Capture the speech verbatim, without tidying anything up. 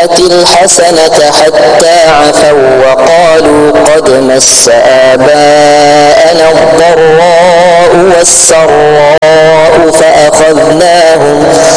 السيئة الحسنة حتى عفوا وقالوا قد مس آباءنا الضراء والسراء فأخذناهم